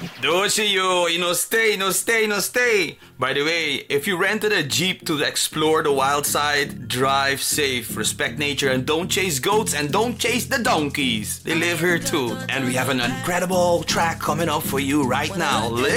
Do see you no stay, no stay, no stay. By the way, if you rented a Jeep to explore the wild side, drive safe, respect nature, and don't chase goats and don't chase the donkeys. They live here too. And we have an incredible track coming up for you right now.